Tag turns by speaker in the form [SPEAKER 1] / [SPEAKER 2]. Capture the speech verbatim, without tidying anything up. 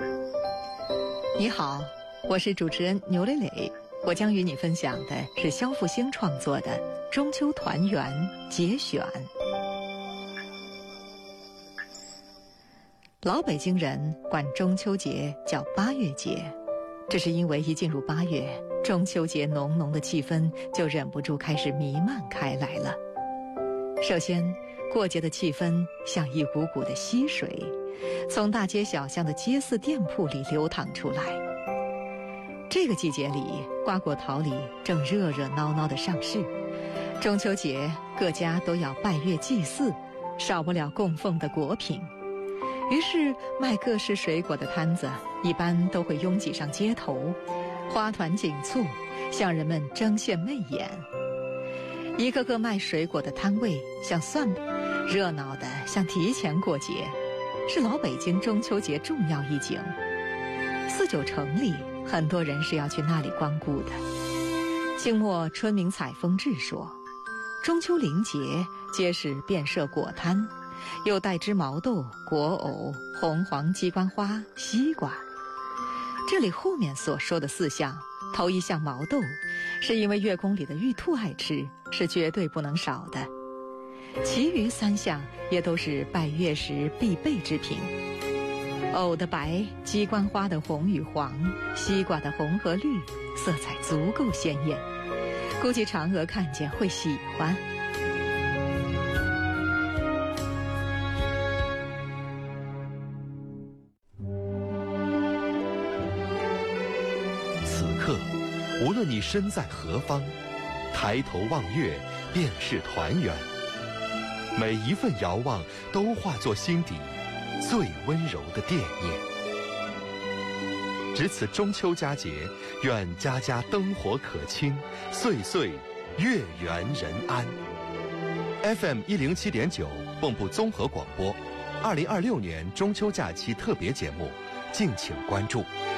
[SPEAKER 1] 你好，我是主持人牛磊磊，我将与你分享的是肖复兴创作的《中秋团圆》节选。老北京人管中秋节叫八月节，这是因为一进入八月，中秋节浓浓的气氛就忍不住开始弥漫开来了。首先，过节的气氛像一股股的溪水，从大街小巷的街市店铺里流淌出来。这个季节里，瓜果桃李正热热闹闹的上市。中秋节各家都要拜月祭祀，少不了供奉的果品。于是卖各式水果的摊子一般都会拥挤上街头，花团锦簇，向人们争先媚眼。一个个卖水果的摊位像算盘，热闹的像提前过节，是老北京中秋节重要一景。四九城里很多人是要去那里光顾的。清末春明采风志说，中秋临节，街市遍设果摊，有带枝毛豆、果藕、红黄鸡冠花、西瓜。这里后面所说的四项，头一项毛豆，是因为月宫里的玉兔爱吃，是绝对不能少的。其余三项也都是拜月时必备之品。藕的白，鸡冠花的红与黄，西瓜的红和绿，色彩足够鲜艳，估计嫦娥看见会喜欢。
[SPEAKER 2] 此刻，无论你身在何方，抬头望月，便是团圆。每一份遥望，都化作心底最温柔的惦念。值此中秋佳节，愿家家灯火可亲，岁岁月圆人安。F M 一零七点九，蚌埠综合广播，二零二六年中秋假期特别节目，敬请关注。